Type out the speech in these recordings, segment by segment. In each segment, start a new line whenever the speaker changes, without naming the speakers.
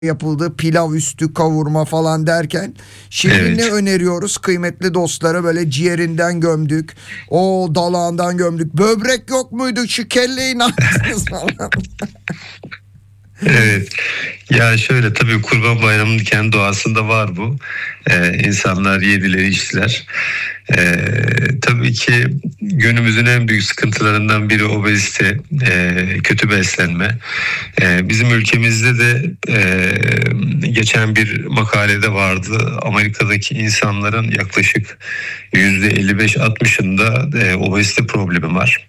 yapıldı, pilav üstü kavurma falan derken şimdi ne öneriyoruz kıymetli dostlara? Böyle ciğerinden gömdük, o dalağından gömdük, böbrek yok muydu, şu kelleyi ne yaptınız falan.
Evet. Ya şöyle, tabii Kurban Bayramı'nın kendi doğasında var bu. İnsanlar yediler, içtiler. Tabii ki günümüzün en büyük sıkıntılarından biri obezite, kötü beslenme. Bizim ülkemizde de geçen bir makalede vardı. Amerika'daki insanların yaklaşık %55-60'ında obezite problemi var.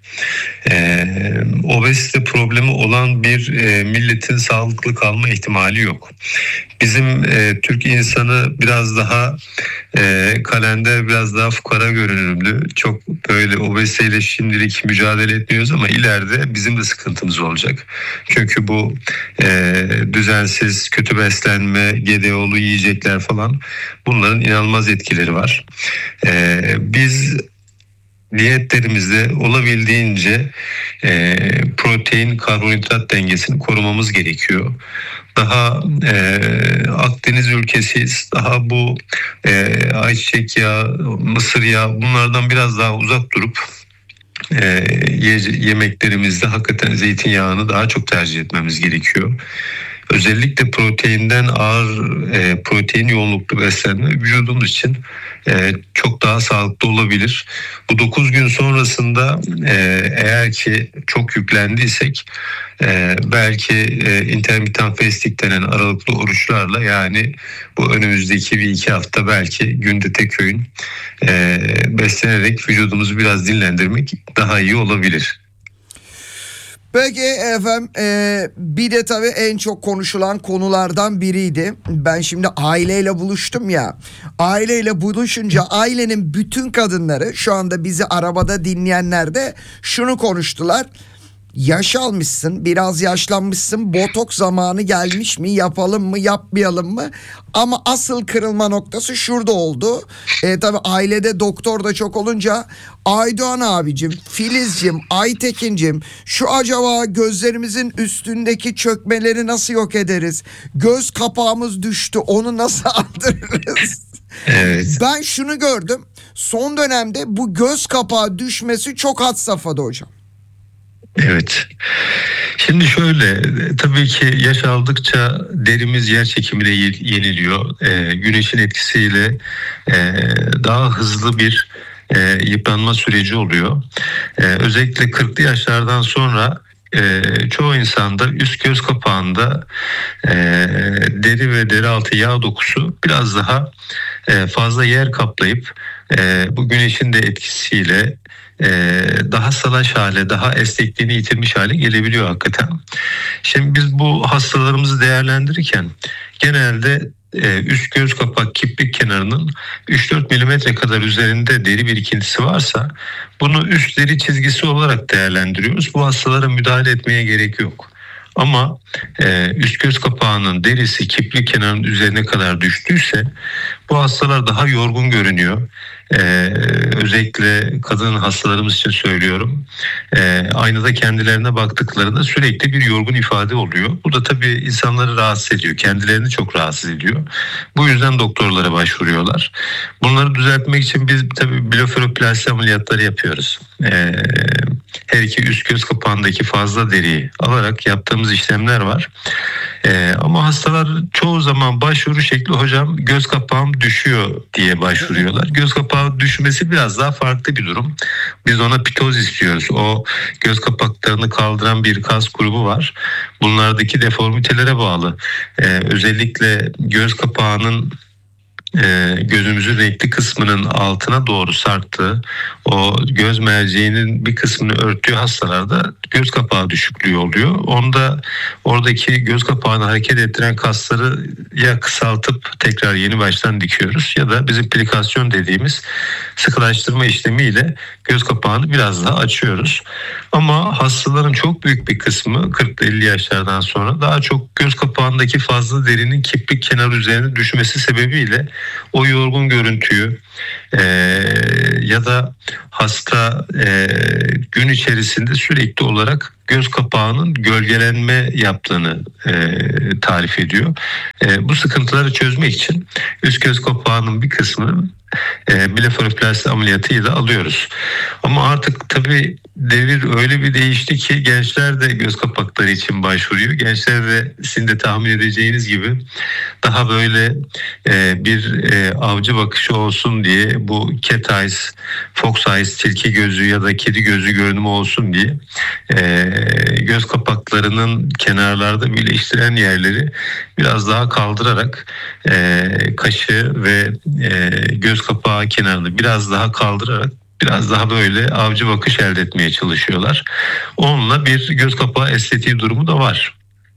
Obezite problemi olan bir milletin sağlıklı kalma ihtimali yok. Bizim Türk insanı biraz daha kalender, biraz daha fukara görünümlü. Çok böyle obeziteyle şimdilik mücadele etmiyoruz ama ileride bizim de sıkıntımız olacak. Çünkü bu düzensiz, kötü beslenme, GDO'lu yiyecekler falan, bunların inanılmaz etkileri var. Biz diyetlerimizde olabildiğince protein karbonhidrat dengesini korumamız gerekiyor. Daha Akdeniz ülkesiyiz. Daha bu ayçiçek yağı, mısır yağı, bunlardan biraz daha uzak durup yemeklerimizde hakikaten zeytinyağını daha çok tercih etmemiz gerekiyor. Özellikle proteinden protein yoğunluklu beslenme vücudumuz için çok daha sağlıklı olabilir. Bu 9 gün sonrasında eğer ki çok yüklendiysek belki intermittent fasting denen aralıklı oruçlarla, yani bu önümüzdeki 1-2 hafta belki günde tek öğün beslenerek vücudumuzu biraz dinlendirmek daha iyi olabilir.
Peki efendim, bir de tabii en çok konuşulan konulardan biriydi. Ben şimdi aileyle buluştum ya. Aileyle buluşunca ailenin bütün kadınları, şu anda bizi arabada dinleyenler de şunu konuştular. Yaş almışsın, biraz yaşlanmışsın, botoks zamanı gelmiş mi, yapalım mı, yapmayalım mı? Ama asıl kırılma noktası şurada oldu. Tabii ailede doktor da çok olunca, Aydoğan abicim, Filizcim, Aytekincim, şu acaba gözlerimizin üstündeki çökmeleri nasıl yok ederiz? Göz kapağımız düştü, onu nasıl aldırırız?
Evet.
Ben şunu gördüm, son dönemde bu göz kapağı düşmesi çok had safhada hocam.
Evet. Şimdi şöyle, tabii ki yaş aldıkça derimiz yer çekimiyle yeniliyor. Güneşin etkisiyle daha hızlı bir yıpranma süreci oluyor. Özellikle 40'lı yaşlardan sonra çoğu insanda üst göz kapağında deri ve deri altı yağ dokusu biraz daha fazla yer kaplayıp bu güneşin de etkisiyle daha salaş hale, daha esnekliğini yitirmiş hale gelebiliyor hakikaten. Şimdi biz bu hastalarımızı değerlendirirken genelde üst göz kapak kiprik kenarının 3-4 milimetre kadar üzerinde deri birikintisi varsa bunu üst deri çizgisi olarak değerlendiriyoruz. Bu hastalara müdahale etmeye gerek yok. Ama üst göz kapağının derisi kiprik kenarının üzerine kadar düştüyse bu hastalar daha yorgun görünüyor. Özellikle kadın hastalarımız için söylüyorum. Aynada kendilerine baktıklarında sürekli bir yorgun ifade oluyor. Bu da tabii insanları rahatsız ediyor. Kendilerini çok rahatsız ediyor. Bu yüzden doktorlara başvuruyorlar. Bunları düzeltmek için biz tabii blefaroplasti ameliyatları yapıyoruz. Her iki üst göz kapağındaki fazla deriyi alarak yaptığımız işlemler var. Ama hastalar çoğu zaman başvuru şekli, hocam göz kapağım düşüyor diye başvuruyorlar. Göz kapağı düşmesi biraz daha farklı bir durum. Biz ona pitozis diyoruz. O göz kapaklarını kaldıran bir kas grubu var. Bunlardaki deformitelere bağlı. Özellikle göz kapağının gözümüzün renkli kısmının altına doğru sarktığı, o göz merceğinin bir kısmını örttüğü hastalarda göz kapağı düşüklüğü oluyor. Oradaki göz kapağını hareket ettiren kasları ya kısaltıp tekrar yeni baştan dikiyoruz ya da bizim plikasyon dediğimiz sıkılaştırma işlemiyle göz kapağını biraz daha açıyoruz. Ama hastaların çok büyük bir kısmı 40-50 yaşlardan sonra daha çok göz kapağındaki fazla derinin kiprik kenarı üzerine düşmesi sebebiyle o yorgun görüntüyü ya da hasta gün içerisinde sürekli olarak göz kapağının gölgelenme yaptığını tarif ediyor. Bu sıkıntıları çözmek için üst göz kapağının bir kısmını blefaroplasti ameliyatıyla alıyoruz. Ama artık tabii devir öyle bir değişti ki gençler de göz kapakları için başvuruyor. Gençler de sizin de tahmin edeceğiniz gibi daha böyle bir avcı bakışı olsun diye bu cat eyes, fox eyes, tilki gözü ya da kedi gözü görünümü olsun diye göz kapaklarının kenarlarda birleştiren yerleri biraz daha kaldırarak kaşı ve göz kapağı kenarını biraz daha kaldırarak biraz daha böyle avcı bakış elde etmeye çalışıyorlar. Onunla bir göz kapağı estetiği durumu da var.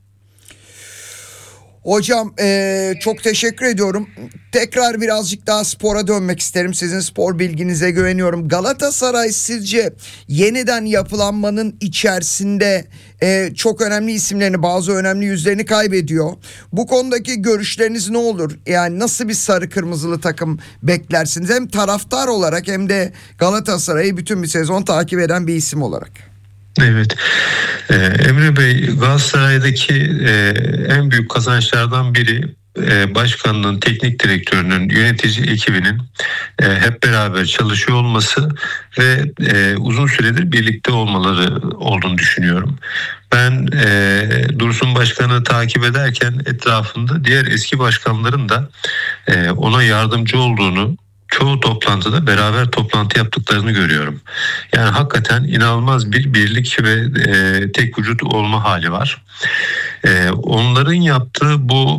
Hocam çok teşekkür ediyorum. Tekrar birazcık daha spora dönmek isterim. Sizin spor bilginize güveniyorum. Galatasaray sizce yeniden yapılanmanın içerisinde çok önemli isimlerini, bazı önemli yüzlerini kaybediyor. Bu konudaki görüşleriniz ne olur? Yani nasıl bir sarı kırmızılı takım beklersiniz? Hem taraftar olarak hem de Galatasaray'ı bütün bir sezon takip eden bir isim olarak.
Evet. Emre Bey, Galatasaray'daki en büyük kazançlardan biri başkanının, teknik direktörünün, yönetici ekibinin hep beraber çalışıyor olması ve uzun süredir birlikte olmaları olduğunu düşünüyorum. Ben Dursun Başkan'ı takip ederken etrafında diğer eski başkanların da ona yardımcı olduğunu, çoğu toplantıda beraber toplantı yaptıklarını görüyorum. Yani hakikaten inanılmaz bir birlik ve tek vücut olma hali var. Onların yaptığı bu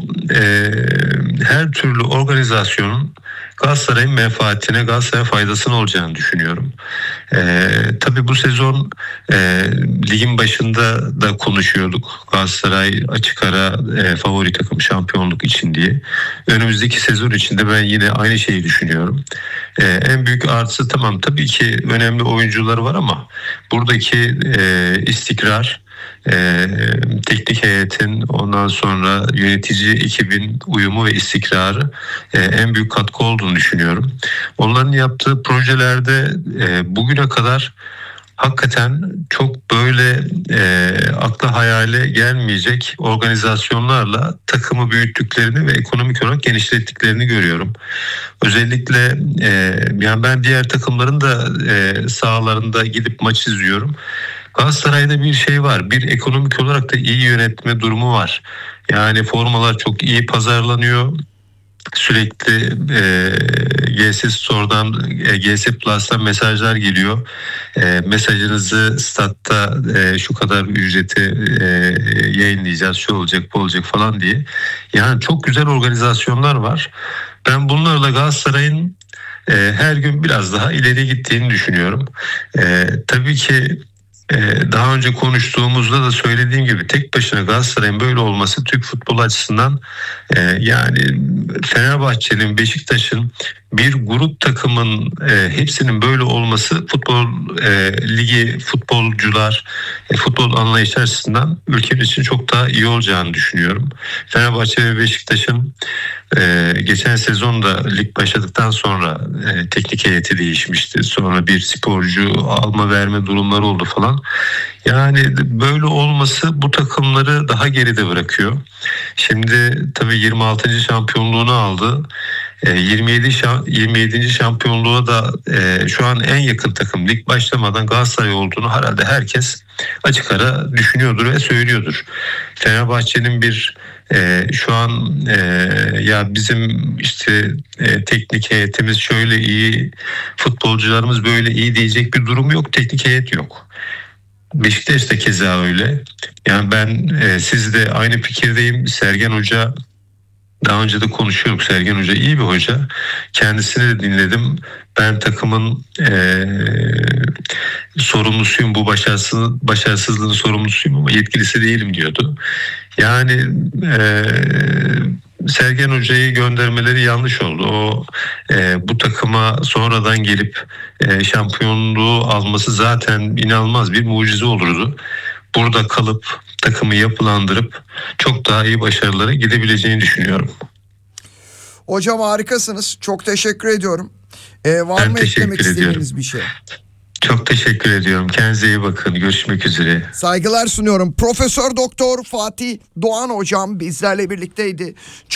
her türlü organizasyonun Galatasaray'ın menfaatine, Galatasaray'a faydasına olacağını düşünüyorum. Tabii bu sezon ligin başında da konuşuyorduk. Galatasaray açık ara favori takım şampiyonluk için diye. Önümüzdeki sezon içinde ben yine aynı şeyi düşünüyorum. En büyük artısı tamam tabii ki önemli oyuncuları var ama buradaki istikrar, teknik heyetin, ondan sonra yönetici ekibin uyumu ve istikrarı en büyük katkı olduğunu düşünüyorum. Onların yaptığı projelerde bugüne kadar hakikaten çok böyle akla hayale gelmeyecek organizasyonlarla takımı büyüttüklerini ve ekonomik olarak genişlettiklerini görüyorum. Özellikle yani ben diğer takımların da sahalarında gidip maç izliyorum. Galatasaray'da bir şey var. Bir ekonomik olarak da iyi yönetme durumu var. Yani formalar çok iyi pazarlanıyor. Sürekli GS Store'dan, GS Plus'tan mesajlar geliyor. Mesajınızı statta şu kadar ücreti yayınlayacağız, şu olacak, bu olacak falan diye. Yani çok güzel organizasyonlar var. Ben bunlarla Galatasaray'ın her gün biraz daha ileri gittiğini düşünüyorum. Tabii ki daha önce konuştuğumuzda da söylediğim gibi tek başına Galatasaray'ın böyle olması Türk futbolu açısından yani Fenerbahçe'nin, Beşiktaş'ın bir grup takımın hepsinin böyle olması futbol ligi, futbolcular, futbol anlayışı açısından ülkemiz için çok daha iyi olacağını düşünüyorum. Fenerbahçe ve Beşiktaş'ın geçen sezonda lig başladıktan sonra teknik heyeti değişmişti. Sonra bir sporcu alma verme durumları oldu falan. Yani böyle olması bu takımları daha geride bırakıyor. Şimdi tabii 26. şampiyonluğunu aldı. 27. şampiyonluğa da şu an en yakın takım lig başlamadan Galatasaray olduğunu herhalde herkes açık ara düşünüyordur ve söylüyordur. Fenerbahçe'nin bir şu an ya bizim işte teknik heyetimiz şöyle iyi, futbolcularımız böyle iyi diyecek bir durum yok, teknik heyet yok. Beşiktaş da keza öyle. Yani ben sizle aynı fikirdeyim. Sergen Hoca, daha önce de konuşuyorduk. Sergen Hoca iyi bir hoca. Kendisini de dinledim. Ben takımın sorumlusuyum. Bu başarısızlığın sorumlusuyum ama yetkilisi değilim diyordu. Yani Sergen Hoca'yı göndermeleri yanlış oldu. O bu takıma sonradan gelip şampiyonluğu alması zaten inanılmaz bir mucize olurdu. Burada kalıp takımı yapılandırıp çok daha iyi başarılara gidebileceğini düşünüyorum.
Hocam harikasınız. Çok teşekkür ediyorum. Var
Ben
mı eklemek
teşekkür
istediğiniz
ediyorum.
bir şey?
Çok teşekkür ediyorum. Kendinize iyi bakın. Görüşmek üzere.
Saygılar sunuyorum. Profesör Doktor Fatih Doğan hocam bizlerle birlikteydi.